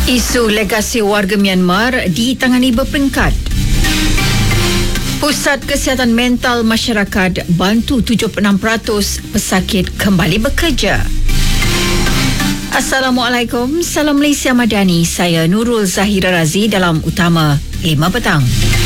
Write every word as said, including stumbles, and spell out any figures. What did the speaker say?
Isu legasi warga Myanmar ditangani berperingkat. Pusat Kesihatan Mental Masyarakat bantu tujuh puluh enam peratus pesakit kembali bekerja. Assalamualaikum, Salam Malaysia Madani. Saya Nurul Zahira Razi dalam Utama lima Petang.